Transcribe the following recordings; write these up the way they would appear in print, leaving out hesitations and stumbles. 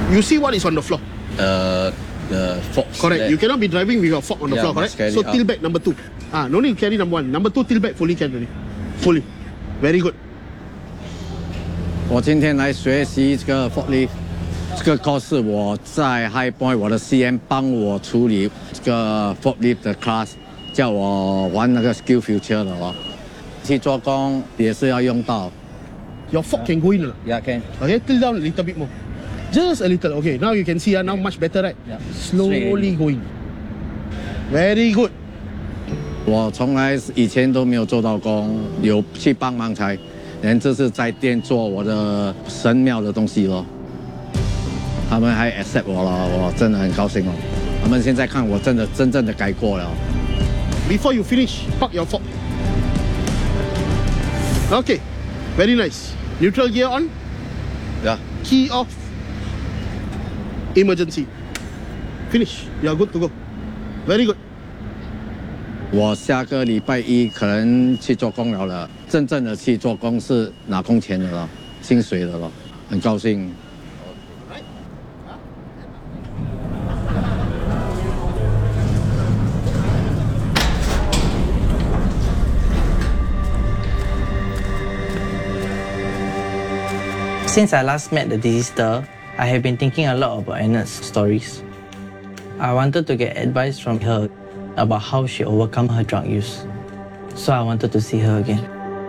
You see what is on the floor. The forks. Correct. There. You cannot be driving with your fork on the floor, correct? So tilt back number 2. No need to carry number 1. Number 2 tilt back fully can already. Fully. Very good. 我今天来学习这个 forklift， 这个课是我在 High Point 我的 CM 帮我处理这个 forklift 的 class， 叫我玩那个 Skill Future 的哦。去做工也是要用到。 Your fork can go in. Yeah, can. Okay, tilt down a little bit more. Just a little. Okay, now you can see now much better, right? Yeah. Slowly going. Very good. 我从来以前都没有做到工，有去帮忙才。连这是在店做我的神庙的东西咯，他们还 accept 我了，我真的很高兴哦。他们现在看我真正的改过了。 Before you finish, park your fork. Okay, very nice. Neutral gear on. Yeah. Key off. Emergency. Finish. You are good to go. Very good. 我下个礼拜一可能去做工了，真正的去做工是拿工钱的了，薪水的了，很高兴。 Since I last met the sister, I have been thinking a lot about Annette's stories. I wanted to get advice from her about how she overcome her drug use. So I wanted to see her again.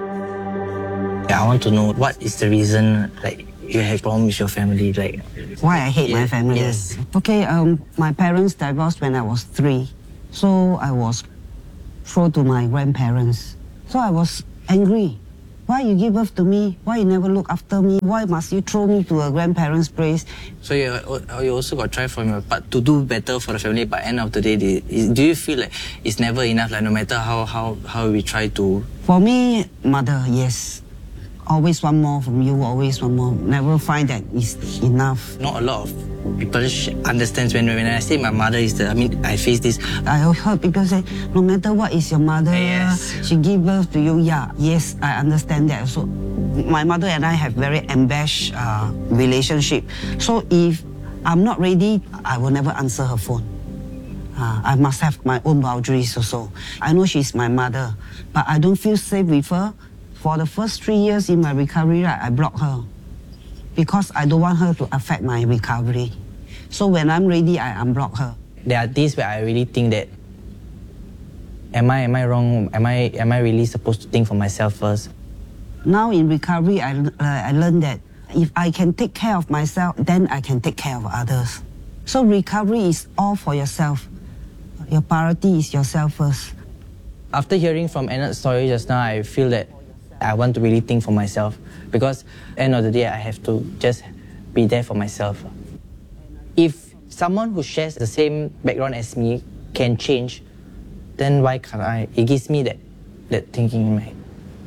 I want to know what is the reason like you have problem with your family, like why I hate my family. Yes. Okay, my parents divorced when I was 3. So I was thrown to my grandparents. So I was angry. Why you give birth to me? Why you never look after me? Why must you throw me to a grandparent's place? So you also got try from your part to do better for the family, but end of the day, do you feel like it's never enough? Like no matter how we try to. For me, mother, yes. Always want more from you, always want more. Never find that it's enough. Not a lot of people understand when I say my mother is I face this. I heard people say, no matter what is your mother, yes. She give birth to you. Yeah, yes, I understand that. So my mother and I have very enmeshed relationship. So if I'm not ready, I will never answer her phone. I must have my own boundaries also. I know she's my mother, but I don't feel safe with her. For the first 3 years in my recovery, right, I blocked her because I don't want her to affect my recovery. So when I'm ready, I unblock her. There are days where I really think that, am I wrong? Am I really supposed to think for myself first? Now in recovery, I learned that if I can take care of myself, then I can take care of others. So recovery is all for yourself. Your priority is yourself first. After hearing from Annette's story just now, I feel that I want to really think for myself because at the end of the day, I have to just be there for myself. If someone who shares the same background as me can change, then why can't I? It gives me that thinking in my head.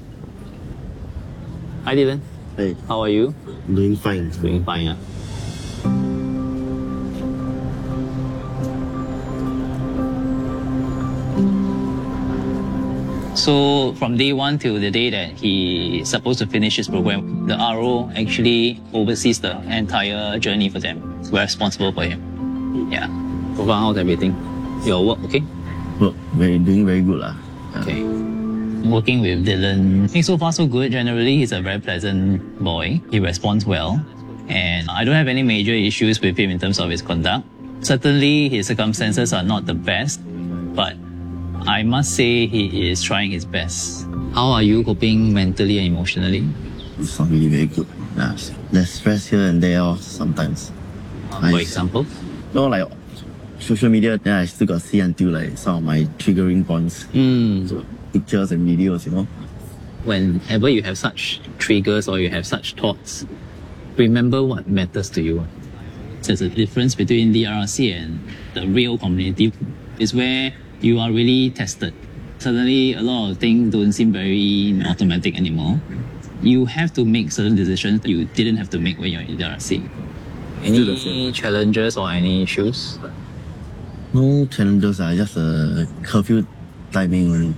Hi Dylan. Hey. How are you? Doing fine. Doing fine. So from day 1 till the day that he's supposed to finish his program, the RO actually oversees the entire journey for them. We're responsible for him. Yeah. So far, how's everything? Your work okay? Well, doing very good lah. Okay. Working with Dylan, I think so far so good. Generally, he's a very pleasant boy. He responds well. And I don't have any major issues with him in terms of his conduct. Certainly, his circumstances are not the best, but I must say he is trying his best. How are you coping mentally and emotionally? It's not really very good. There's stress here and there sometimes. For example? No, like social media, then I still got see until like some of my triggering points. So pictures and videos, you know. Whenever you have such triggers or you have such thoughts, remember what matters to you. There's a difference between DRRC and the real community. It's where you are really tested. Suddenly, a lot of things don't seem very automatic anymore. You have to make certain decisions that you didn't have to make when you're in DRC. Any challenges or any issues? No challenges, just a curfew timing.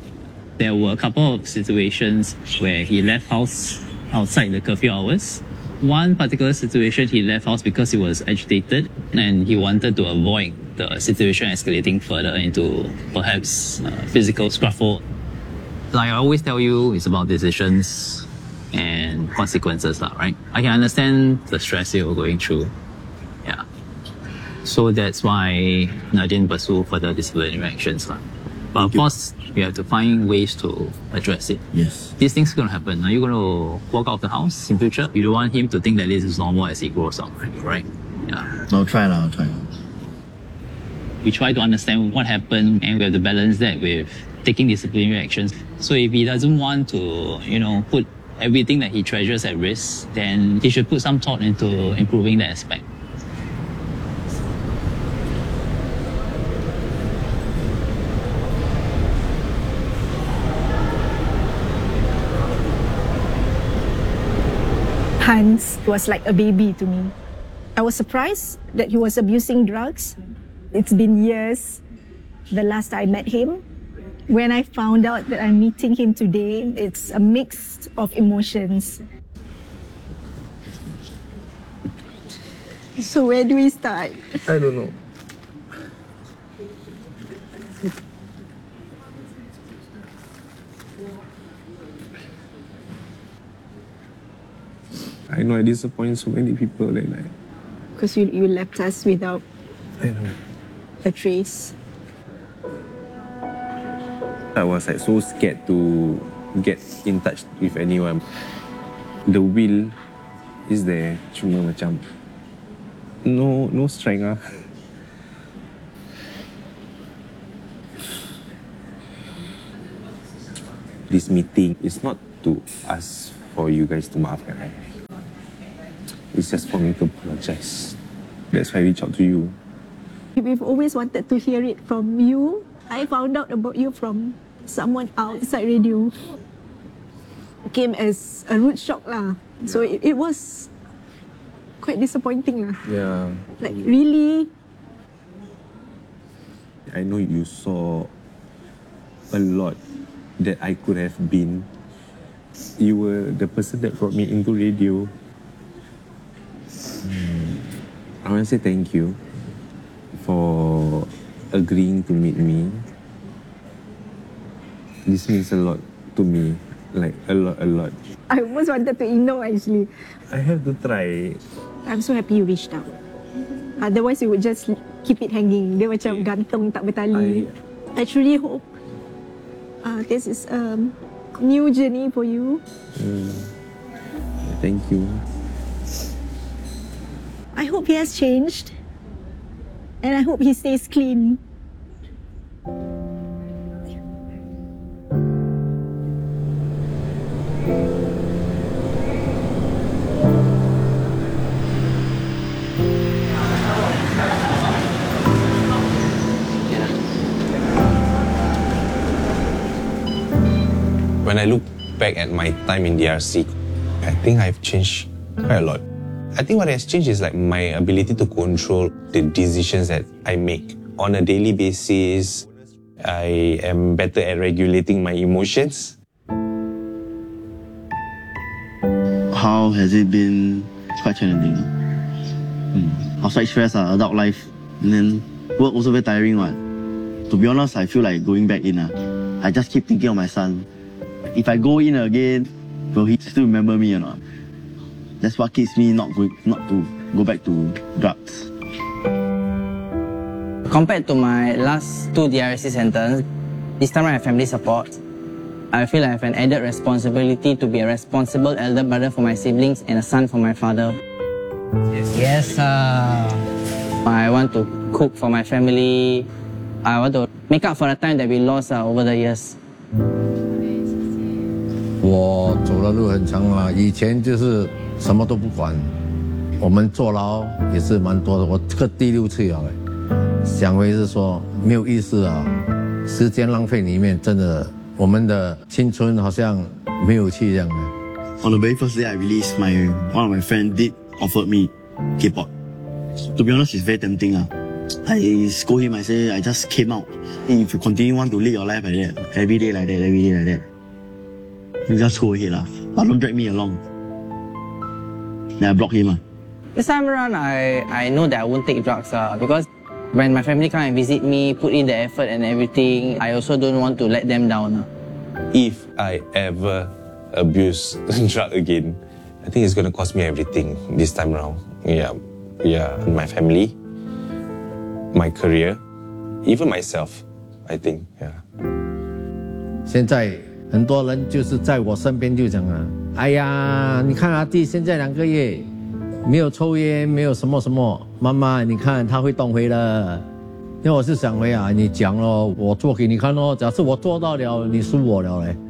There were a couple of situations where he left house outside the curfew hours One particular situation, he left house because he was agitated and he wanted to avoid the situation escalating further into perhaps physical scuffle. Like I always tell you, it's about decisions and consequences, right? I can understand the stress you're going through. Yeah. So that's why I didn't pursue further disciplinary actions. But of course, you have to find ways to address it. Yes. These things are going to happen. Are you going to walk out of the house in future? You don't want him to think that this is normal as he grows up, right? Yeah. I'll try. We try to understand what happened and we have to balance that with taking disciplinary actions. So if he doesn't want to, put everything that he treasures at risk, then he should put some thought into improving that aspect. Hans was like a baby to me. I was surprised that he was abusing drugs. It's been years, the last I met him. When I found out that I'm meeting him today, it's a mix of emotions. So where do we start? I don't know. I know I disappoint so many people that night. Because you left us without I know. a trace. I was like so scared to get in touch with anyone. The will is there, cuma macam no strength ah. This meeting is not to ask for you guys to maafkan I. It's just for me to apologize. That's why I reach out to you. We've always wanted to hear it from you. I found out about you from someone outside radio. It came as a rude shock lah. So it was quite disappointing lah. Yeah. Like really. I know you saw a lot that I could have been. You were the person that brought me into radio. I want to say thank you for agreeing to meet me. This means a lot to me, like a lot. I almost wanted to ignore actually. I have to try. I'm so happy you reached out. Otherwise, you would just keep it hanging. Dia macam gantung tak bertali. I truly hope this is a new journey for you. Thank you. I hope he has changed. And I hope he stays clean. When I look back at my time in DRC, I think I've changed quite a lot. I think what has changed is like my ability to control the decisions that I make. On a daily basis, I am better at regulating my emotions. How has it been? It's quite challenging. Outside stress, adult life, and then work also very tiring. To be honest, I feel like going back in. I just keep thinking of my son. If I go in again, will he still remember me or not? That's what keeps me not to go back to drugs. Compared to my last 2 DRC sentences, this time I have family support. I feel I have an added responsibility to be a responsible elder brother for my siblings and a son for my father. Yes, I want to cook for my family. I want to make up for the time that we lost over the years. 我走的路很长嘛，以前就是什么都不管，我们坐牢也是蛮多的。我这个第6次了，想回是说没有意思啊，时间浪费里面，真的我们的青春好像没有去一样的。 On the very first day I released, one of my friends did offer me K-pop. To be honest, it's very tempting. I scold him, I say, I just came out. If you continue want to live your life like that, every day like that, you just go ahead, but don't drag me along. Then I block him. This time around, I know that I won't take drugs because when my family come and visit me, put in the effort and everything, I also don't want to let them down. If I ever abuse drug again, I think it's going to cost me everything this time around. Yeah, my family, my career, even myself, I think, yeah. 现在很多人就是在我身边就讲了，哎呀，你看阿弟现在2个月没有抽烟，没有什么什么，妈妈你看他会动回了。那我是想回啊，你讲咯，我做给你看咯，假设我做到了，你输我了嘞。